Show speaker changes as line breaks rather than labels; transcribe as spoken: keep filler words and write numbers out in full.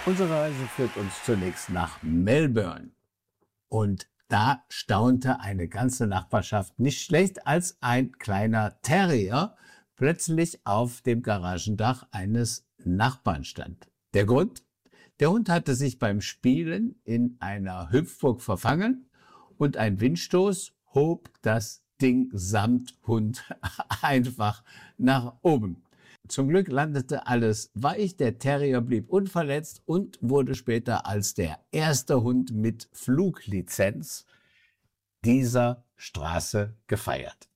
Unsere Reise führt uns zunächst nach Melbourne. Und da staunte eine ganze Nachbarschaft nicht schlecht, als ein kleiner Terrier plötzlich auf dem Garagendach eines Nachbarn stand. Der Grund? Der Hund hatte sich beim Spielen in einer Hüpfburg verfangen und ein Windstoß hob das Ding samt Hund einfach nach oben. Zum Glück landete alles weich, der Terrier blieb unverletzt und wurde später als der erste Hund mit Fluglizenz dieser Straße gefeiert.